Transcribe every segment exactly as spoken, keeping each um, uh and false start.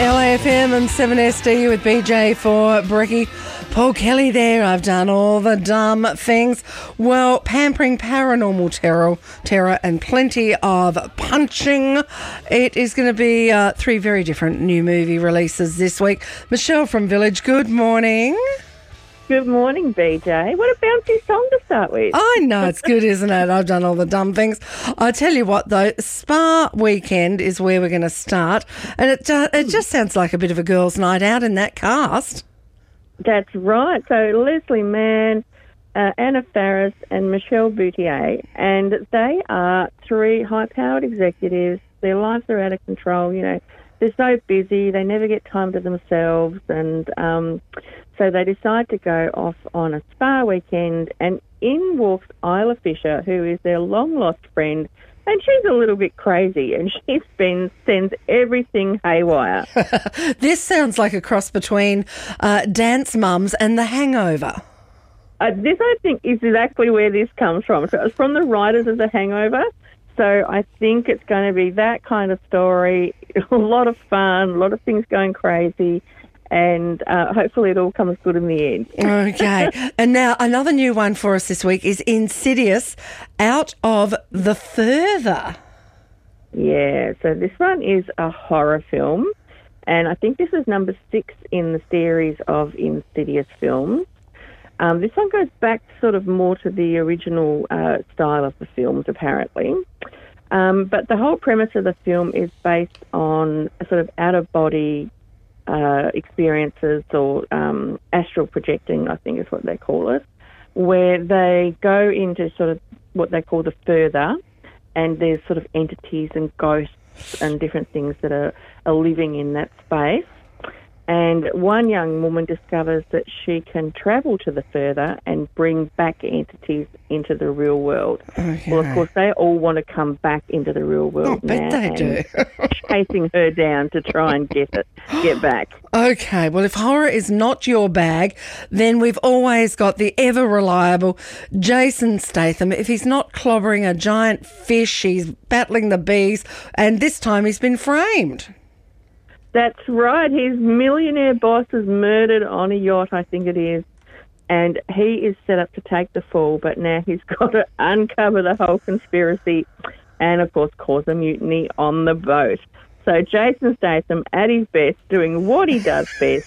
L A F M and seven S D with B J for Bricky. Paul Kelly there. I've done all the dumb things. Well, pampering paranormal terror, terror and plenty of punching. It is going to be uh, three very different new movie releases this week. Michelle from Village, good morning. Good morning, B J. What a bouncy song to start with. I know, it's good, isn't it? I've done all the dumb things. I tell you what, though, Spa Weekend is where we're going to start. And it, uh, it just sounds like a bit of a girls' night out in that cast. That's right. So Leslie Mann, uh, Anna Faris and Michelle Boutier, and they are three high-powered executives. Their lives are out of control, you know. They're so busy, they never get time to themselves, and um, so they decide to go off on a spa weekend, and in walks Isla Fisher, who is their long-lost friend, and she's a little bit crazy, and she spends, sends everything haywire. This sounds like a cross between uh, Dance Mums and The Hangover. Uh, this, I think, is exactly where this comes from. So it's from the writers of The Hangover. So I think it's going to be that kind of story, a lot of fun, a lot of things going crazy, and uh, hopefully it all comes good in the end. Okay. And now another new one for us this week is Insidious, Out of the Further. Yeah, so this one is a horror film, and I think this is number six in the series of Insidious films. Um, this one goes back sort of more to the original uh, style of the films, apparently. Um, but the whole premise of the film is based on a sort of out-of-body uh, experiences, or um, astral projecting, I think is what they call it, where they go into sort of what they call the further, and there's sort of entities and ghosts and different things that are, are living in that space. And one young woman discovers that she can travel to the further and bring back entities into the real world. Okay. Well, of course, they all want to come back into the real world I now. bet they and do. chasing her down to try and get it, get back. Okay, well, if horror is not your bag, then we've always got the ever-reliable Jason Statham. If he's not clobbering a giant fish, he's battling the bees, and this time he's been framed. That's right. His millionaire boss is murdered on a yacht, I think it is, and he is set up to take the fall, but now he's got to uncover the whole conspiracy and, of course, cause a mutiny on the boat. So Jason Statham, at his best, doing what he does best,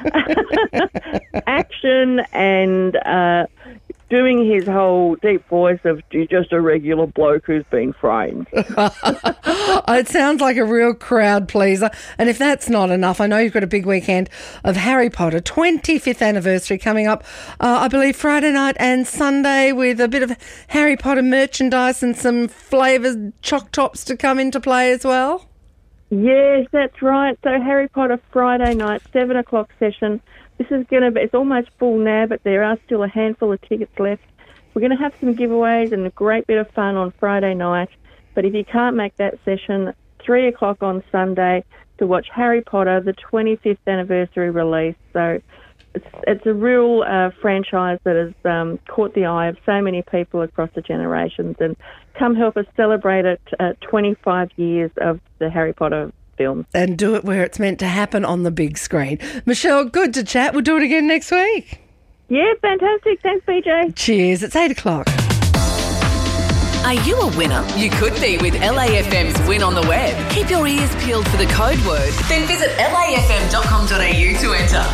action and uh, doing his whole deep voice of just a regular bloke who's been framed. It sounds like a real crowd pleaser. And if that's not enough, I know you've got a big weekend of Harry Potter, twenty-fifth anniversary coming up, uh, I believe Friday night and Sunday, with a bit of Harry Potter merchandise and some flavoured choc tops to come into play as well. Yes, that's right. So Harry Potter Friday night, seven o'clock session. This is going to be, it's almost full now, but there are still a handful of tickets left. We're going to have some giveaways and a great bit of fun on Friday night. But if you can't make that session, three o'clock on Sunday to watch Harry Potter, the twenty-fifth anniversary release. So it's, it's a real uh, franchise that has um, caught the eye of so many people across the generations. And come help us celebrate it, uh, twenty-five years of the Harry Potter films. And do it where it's meant to happen, on the big screen. Michelle, good to chat. We'll do it again next week. Yeah, fantastic. Thanks, B J. Cheers. It's eight o'clock. Are you a winner? You could be with L A F M's Win on the Web. Keep your ears peeled for the code word. Then visit L A F M dot com dot A U to enter.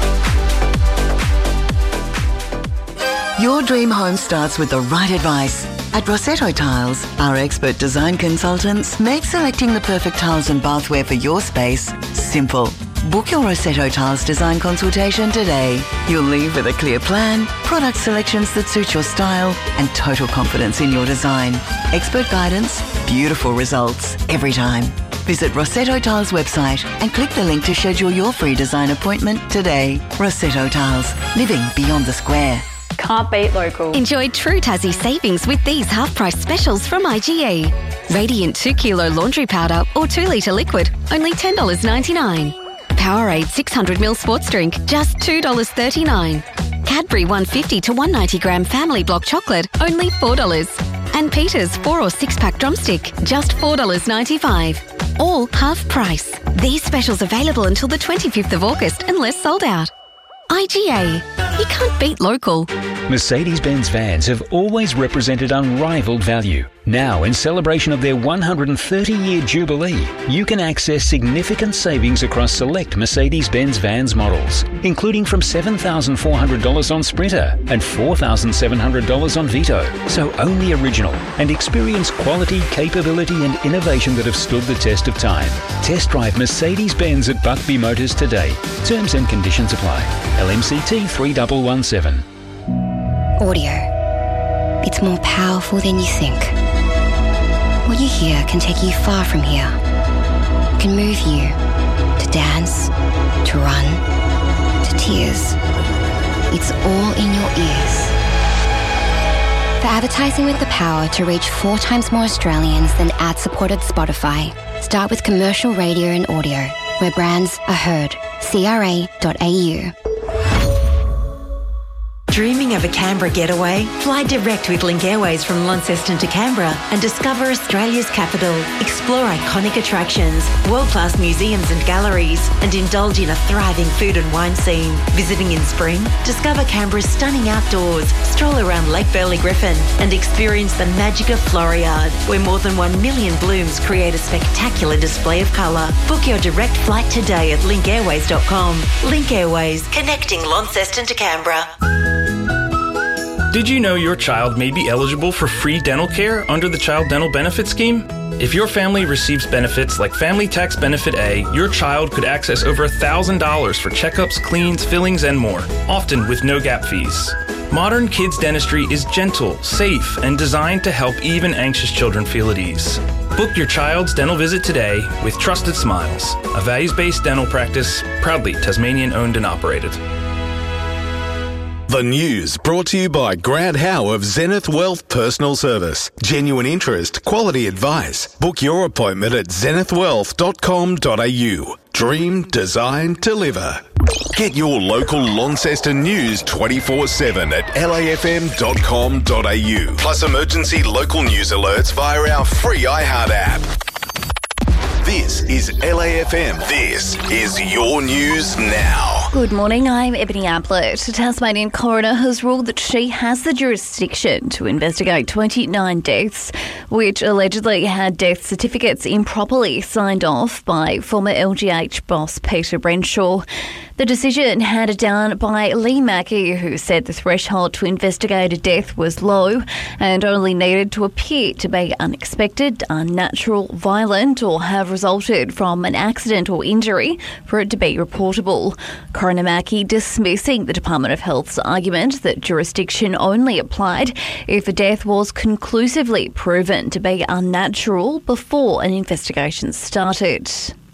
Your dream home starts with the right advice. At Rossetto Tiles, our expert design consultants make selecting the perfect tiles and bathware for your space simple. Book your Rossetto Tiles design consultation today. You'll leave with a clear plan, product selections that suit your style, and total confidence in your design. Expert guidance, beautiful results every time. Visit Rossetto Tiles website and click the link to schedule your free design appointment today. Rossetto Tiles, living beyond the square. Can't beat local. Enjoy true Tassie savings with these half-price specials from I G E. Radiant two kilo laundry powder or two litre liquid, only ten dollars ninety-nine. Powerade six hundred milliliter sports drink, just two dollars thirty-nine. Cadbury one hundred fifty to one hundred ninety gram family block chocolate, only four dollars. And Peter's four or six pack drumstick, just four dollars ninety-five. all half price. These specials available until the twenty-fifth of August unless sold out. I G A. You can't beat local. Mercedes-Benz vans have always represented unrivaled value. Now, in celebration of their one hundred thirty-year jubilee, you can access significant savings across select Mercedes-Benz vans models, including from seven thousand four hundred dollars on Sprinter and four thousand seven hundred dollars on Vito. So own the original and experience quality, capability and innovation that have stood the test of time. Test drive Mercedes-Benz at Buckby Motors today. Terms and conditions apply. L M C T three one one seven. Audio. It's more powerful than you think. What you hear can take you far from here. Can move you to dance, to run, to tears. It's all in your ears. For advertising with the power to reach four times more Australians than ad-supported Spotify, start with commercial radio and audio, where brands are heard. C R A dot A U. Dreaming of a Canberra getaway? Fly direct with Link Airways from Launceston to Canberra and discover Australia's capital. Explore iconic attractions, world-class museums and galleries, and indulge in a thriving food and wine scene. Visiting in spring? Discover Canberra's stunning outdoors, stroll around Lake Burley Griffin, and experience the magic of Floriade, where more than one million blooms create a spectacular display of colour. Book your direct flight today at link airways dot com. Link Airways, connecting Launceston to Canberra. Did you know your child may be eligible for free dental care under the Child Dental Benefit Scheme? If your family receives benefits like Family Tax Benefit A, your child could access over one thousand dollars for checkups, cleans, fillings, and more, often with no gap fees. Modern kids dentistry is gentle, safe, and designed to help even anxious children feel at ease. Book your child's dental visit today with Trusted Smiles, a values-based dental practice proudly Tasmanian-owned and operated. The news brought to you by Grant Howe of Zenith Wealth Personal Service. Genuine interest, quality advice. Book your appointment at zenith wealth dot com dot a u. Dream, design, deliver. Get your local Launceston news twenty-four seven at L A F M dot com dot a u. Plus emergency local news alerts via our free iHeart app. This is L A F M. This is your news now. Good morning, I'm Ebony Ablett. A Tasmanian coroner has ruled that she has the jurisdiction to investigate twenty-nine deaths, which allegedly had death certificates improperly signed off by former L G H boss Peter Renshaw. The decision handed down by Lee Mackey, who said the threshold to investigate a death was low and only needed to appear to be unexpected, unnatural, violent or have resulted from an accident or injury for it to be reportable. Coroner Mackey dismissing the Department of Health's argument that jurisdiction only applied if a death was conclusively proven to be unnatural before an investigation started.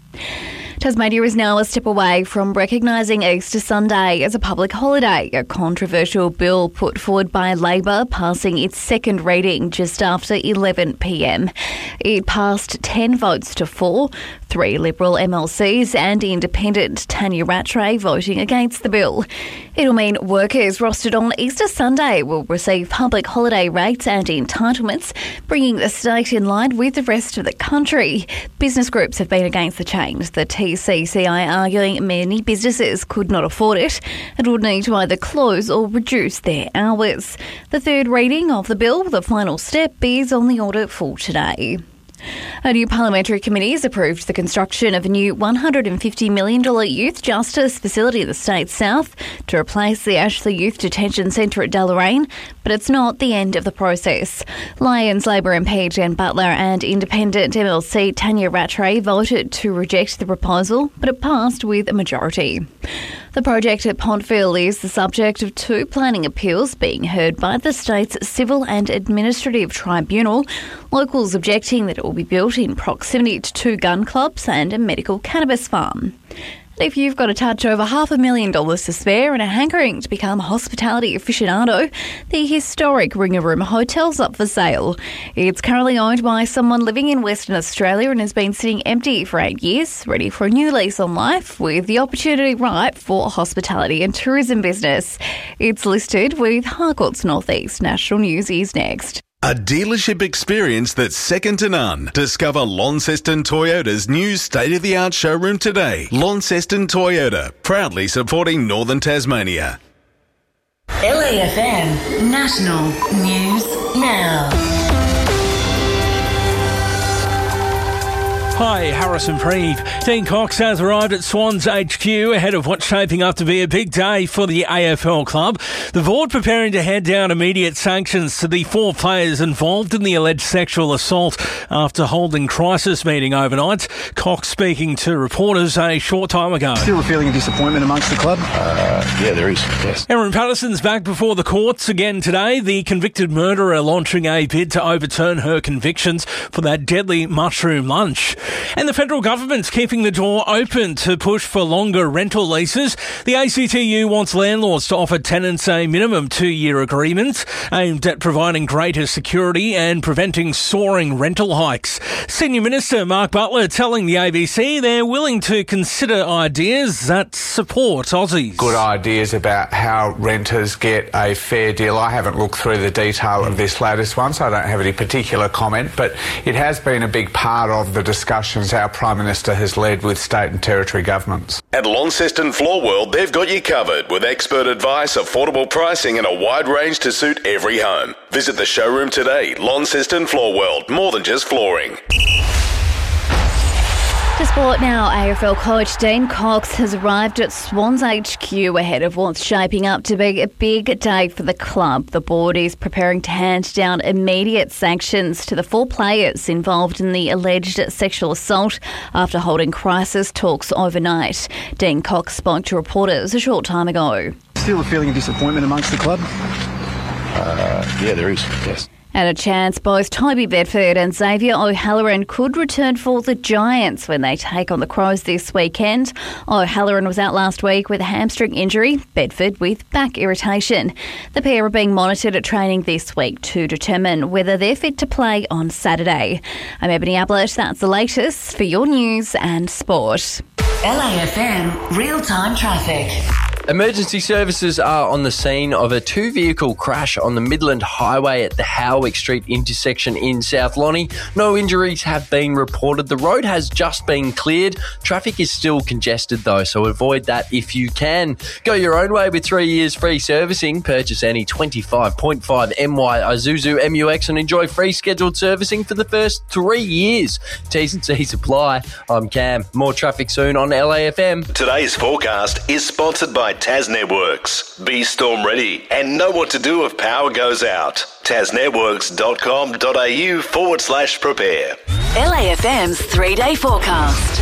Tasmania is now a step away from recognising Easter Sunday as a public holiday, a controversial bill put forward by Labor passing its second reading just after eleven p m. It passed ten votes to four, three Liberal M L Cs and independent Tanya Rattray voting against the bill. It'll mean workers rostered on Easter Sunday will receive public holiday rates and entitlements, bringing the state in line with the rest of the country. Business groups have been against the change. The T C C I arguing many businesses could not afford it and would need to either close or reduce their hours. The third reading of the bill, the final step, is on the order for today. A new parliamentary committee has approved the construction of a new one hundred fifty million dollars youth justice facility in the state's south to replace the Ashley Youth Detention Centre at Deloraine, but it's not the end of the process. Lions Labor M P Jen Butler and independent M L C Tanya Rattray voted to reject the proposal, but it passed with a majority. The project at Pontville is the subject of two planning appeals being heard by the state's Civil and Administrative Tribunal, locals objecting that it will be built in proximity to two gun clubs and a medical cannabis farm. If you've got a touch over half a million dollars to spare and a hankering to become a hospitality aficionado, the historic Ringarooma Hotel's up for sale. It's currently owned by someone living in Western Australia and has been sitting empty for eight years, ready for a new lease on life with the opportunity ripe for hospitality and tourism business. It's listed with Harcourt's Northeast. National News is next. A dealership experience that's second to none. Discover Launceston Toyota's new state-of-the-art showroom today. Launceston Toyota, proudly supporting Northern Tasmania. L A F M National News Now. Hi, Harrison Preeve. Dean Cox has arrived at Swans H Q ahead of what's shaping up to be a big day for the A F L club. The board preparing to hand down immediate sanctions to the four players involved in the alleged sexual assault after holding crisis meeting overnight. Cox speaking to reporters a short time ago. Still a feeling of disappointment amongst the club? Uh, yeah, there is, yes. Erin Patterson's back before the courts again today. The convicted murderer launching a bid to overturn her convictions for that deadly mushroom lunch. And the federal government's keeping the door open to push for longer rental leases. The A C T U wants landlords to offer tenants a minimum two-year agreement aimed at providing greater security and preventing soaring rental hikes. Senior Minister Mark Butler telling the A B C they're willing to consider ideas that support Aussies. Good ideas about how renters get a fair deal. I haven't looked through the detail of this latest one, so I don't have any particular comment, but it has been a big part of the discussion our Prime Minister has led with state and territory governments. At Launceston Floor World, they've got you covered with expert advice, affordable pricing and a wide range to suit every home. Visit the showroom today. Launceston Floor World, more than just flooring. To sport now, A F L coach Dean Cox has arrived at Swans H Q ahead of what's shaping up to be a big day for the club. The board is preparing to hand down immediate sanctions to the four players involved in the alleged sexual assault after holding crisis talks overnight. Dean Cox spoke to reporters a short time ago. Still a feeling of disappointment amongst the club? Uh, yeah, there is, yes. And a chance both Toby Bedford and Xavier O'Halloran could return for the Giants when they take on the Crows this weekend. O'Halloran was out last week with a hamstring injury, Bedford with back irritation. The pair are being monitored at training this week to determine whether they're fit to play on Saturday. I'm Ebony Ablett. That's the latest for your news and sport. L A F M real-time traffic. Emergency services are on the scene of a two-vehicle crash on the Midland Highway at the Howick Street intersection in South Lonnie. No injuries have been reported. The road has just been cleared. Traffic is still congested though, so avoid that if you can. Go your own way with three years free servicing. Purchase any twenty-five point five M Y Isuzu M U X and enjoy free scheduled servicing for the first three years. T's and C's apply. I'm Cam. More traffic soon on L A F M. Today's forecast is sponsored by Tas Networks. Be storm ready and know what to do if power goes out. tasnetworks.com.au forward slash prepare. L A F M's three-day forecast.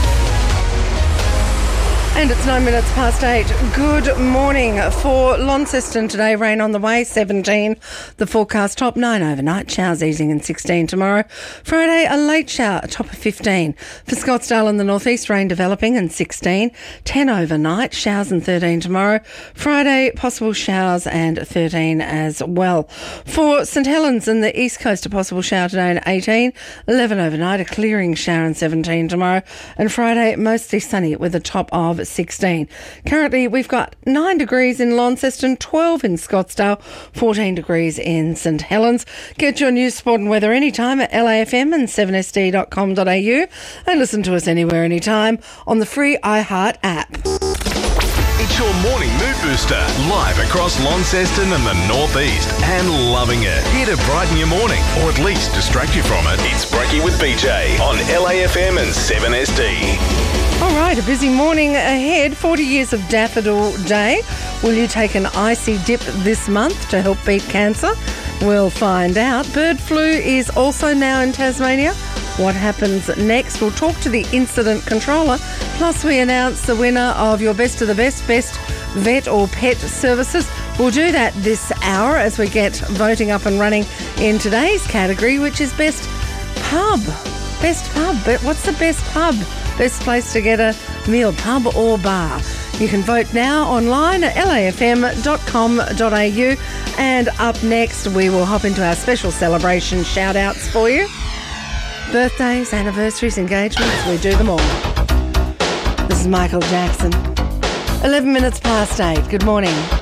And it's nine minutes past eight. Good morning. For Launceston today, rain on the way, seventeen. The forecast top nine overnight, showers easing and sixteen tomorrow. Friday, a late shower, a top of fifteen. For Scottsdale in the northeast, rain developing and sixteen. ten overnight, showers and thirteen tomorrow. Friday, possible showers and thirteen as well. For St Helens in the east coast, a possible shower today and eighteen. eleven overnight, a clearing shower and seventeen tomorrow. And Friday, mostly sunny with a top of sixteen. Currently, we've got nine degrees in Launceston, twelve in Scottsdale, fourteen degrees in St Helens. Get your news, sport and weather anytime at L A F M and seven S D dot com dot A U and listen to us anywhere, anytime on the free iHeart app. It's your morning mood booster, live across Launceston and the northeast, and loving it. Here to brighten your morning, or at least distract you from it. It's Brekkie with B J on L A F M and seven S D. All right, a busy morning ahead. forty years of Daffodil Day. Will you take an icy dip this month to help beat cancer? We'll find out. Bird flu is also now in Tasmania. What happens next? We'll talk to the incident controller. Plus, we announce the winner of your Best of the Best, Best Vet or Pet Services. We'll do that this hour as we get voting up and running in today's category, which is Best Pub. Best Pub. But what's the best pub? Best place to get a meal, pub or bar. You can vote now online at L A F M dot com dot A U. And up next, we will hop into our special celebration shout-outs for you. Birthdays, anniversaries, engagements, we do them all. This is Michael Jackson. eleven minutes past eight. Good morning.